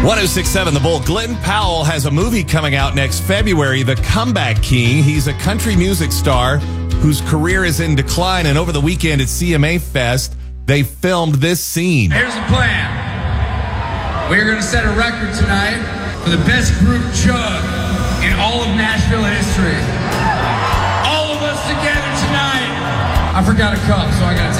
1067 The Bull. Glenn Powell has a movie coming out next February, The Comeback King. He's a country music star whose career is in decline, and over the weekend at CMA Fest, they filmed this scene. Here's the plan. We're going to set a record tonight for the best group chug in all of Nashville history. All of us together tonight. I forgot a cup, so I got to